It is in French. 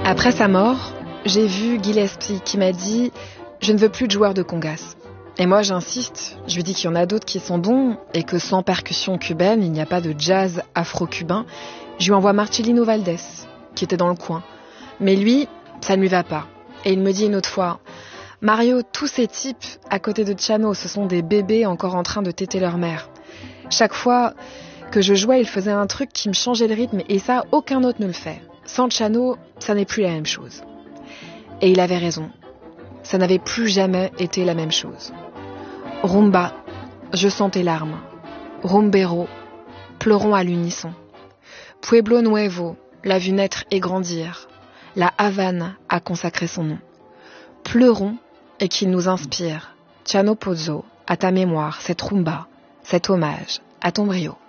Après sa mort, j'ai vu Gillespie qui m'a dit « Je ne veux plus de joueurs de congas ». Et moi j'insiste, je lui dis qu'il y en a d'autres qui sont bons et que sans percussion cubaine, il n'y a pas de jazz afro-cubain. Je lui envoie Marcelino Valdés, qui était dans le coin. Mais lui, ça ne lui va pas. Et il me dit une autre fois « Mario, tous ces types à côté de Chano, ce sont des bébés encore en train de téter leur mère. Chaque fois que je jouais, il faisait un truc qui me changeait le rythme et ça, aucun autre ne le fait. Sans Chano, ça n'est plus la même chose. » Et il avait raison. Ça n'avait plus jamais été la même chose. Rumba, je sens tes larmes. Rumbero, pleurons à l'unisson. Pueblo Nuevo l'a vu naître et grandir. La Havane a consacré son nom. Pleurons et qu'il nous inspire. Chano Pozo, à ta mémoire, cette rumba, cet hommage à ton brio.